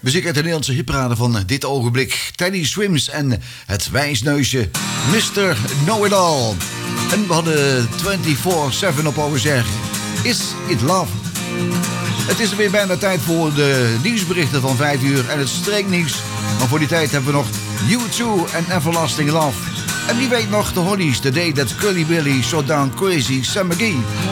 Muziek uit de Nederlandse hitparade van dit ogenblik. Teddy Swims en het wijsneusje Mr. Know-It-All. En we hadden 24/7 op over zeggen. Is it love? Het is er weer bijna tijd voor de nieuwsberichten van 5 uur en het streeknieuws. Maar voor die tijd hebben we nog U2 en Everlasting Love. En wie weet nog de Hollies, The Day That Curly Billy Shot Down Crazy Sam McGee.